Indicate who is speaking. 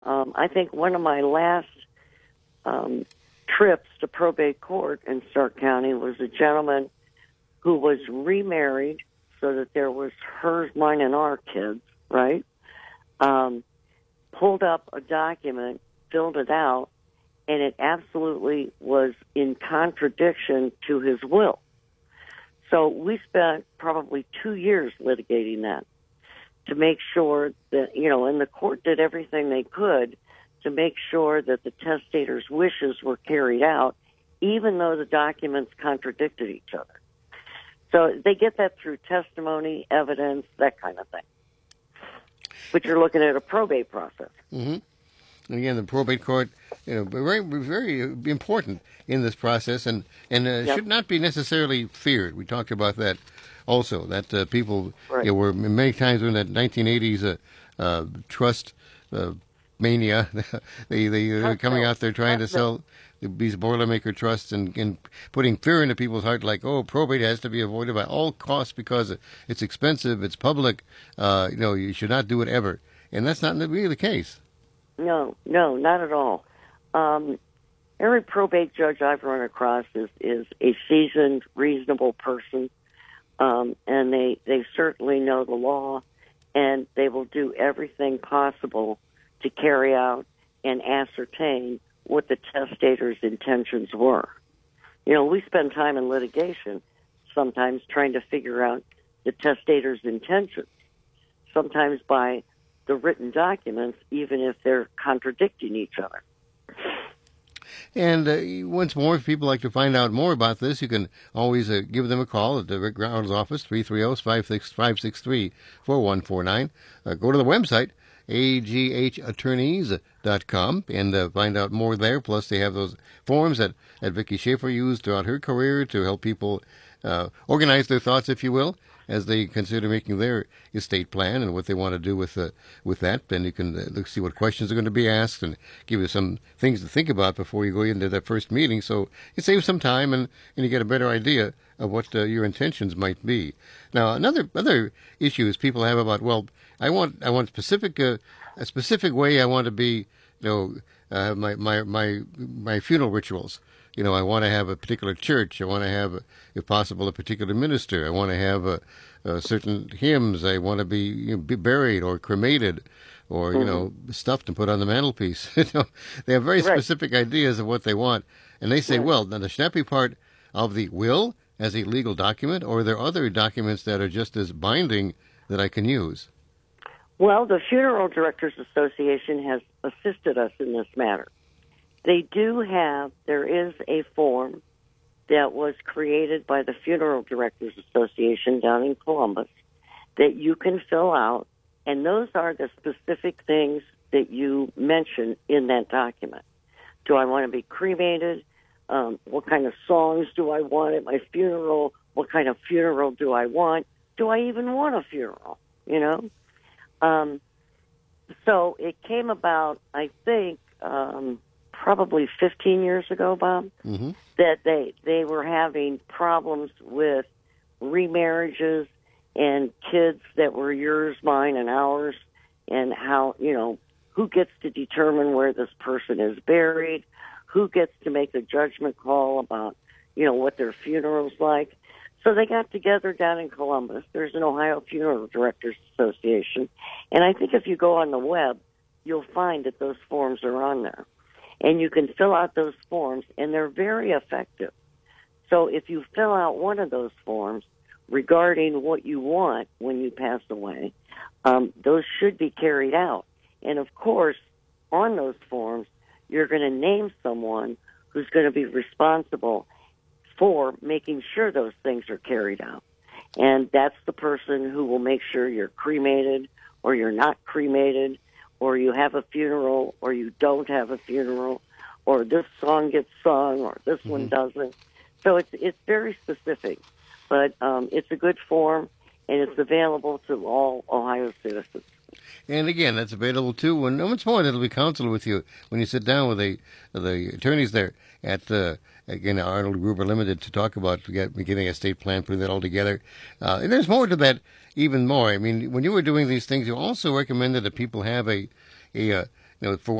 Speaker 1: I think one of my last trips to probate court in Stark County was a gentleman who was remarried so that there was hers, mine, and our kids, right? Pulled up a document, filled it out, and it absolutely was in contradiction to his will. So we spent probably 2 years litigating that to make sure that, and the court did everything they could to make sure that the testator's wishes were carried out, even though the documents contradicted each other. So they get that through testimony, evidence, that kind of thing. But you're looking at a probate process.
Speaker 2: Mm-hmm. And again, the probate court, very, very important in this process, and should not be necessarily feared. We talked about that also. That people were many times in that 1980s trust mania. they were coming out there trying to sell these Boilermaker trusts and putting fear into people's heart, like, oh, probate has to be avoided by all costs because it's expensive, it's public. You should not do it ever, and that's not really the case.
Speaker 1: No, not at all. Every probate judge I've run across is a seasoned, reasonable person, and they certainly know the law, and they will do everything possible to carry out and ascertain what the testator's intentions were. We spend time in litigation sometimes trying to figure out the testator's intentions, sometimes by the written documents, even if they're contradicting each other.
Speaker 2: And once more, if people like to find out more about this, you can always give them a call at Rick Ground's office, 330-563-4149. Go to the website, aghattorneys.com, and find out more there. Plus, they have those forms that Vicki Schaefer used throughout her career to help people organize their thoughts, if you will, as they consider making their estate plan and what they want to do with that. Then you can see what questions are going to be asked and give you some things to think about before you go into that first meeting. So it saves some time and you get a better idea of what your intentions might be. Now, other issues people have about, well, I want a specific way I want to be, my funeral rituals. I want to have a particular church. I want to have, if possible, a particular minister. I want to have certain hymns. I want to be buried or cremated or, stuffed and put on the mantelpiece. They have very specific ideas of what they want. And they say, well, now the snappy part of the will as a legal document, or are there other documents that are just as binding that I can use?
Speaker 1: Well, the Funeral Directors Association has assisted us in this matter. There is a form that was created by the Funeral Directors Association down in Columbus that you can fill out, and those are the specific things that you mention in that document. Do I want to be cremated? What kind of songs do I want at my funeral? What kind of funeral do I want? Do I even want a funeral? So it came about, I think, probably 15 years ago, Bob, that they were having problems with remarriages and kids that were yours, mine, and ours, and how, who gets to determine where this person is buried, who gets to make the judgment call about, what their funeral's like. So they got together down in Columbus. There's an Ohio Funeral Directors Association, and I think if you go on the web, you'll find that those forms are on there. And you can fill out those forms, and they're very effective. So if you fill out one of those forms regarding what you want when you pass away, those should be carried out. And, of course, on those forms, you're going to name someone who's going to be responsible for making sure those things are carried out. And that's the person who will make sure you're cremated or you're not cremated, or you have a funeral, or you don't have a funeral, or this song gets sung, or this one doesn't. So it's very specific, but it's a good form, and it's available to all Ohio citizens.
Speaker 2: And again, that's available too. And once more, it'll be counseled with you when you sit down with the attorneys there at again Arnold Gruber Limited to talk about getting a estate plan, putting that all together. And there's more to that, even more. I mean, when you were doing these things, you also recommended that people have a for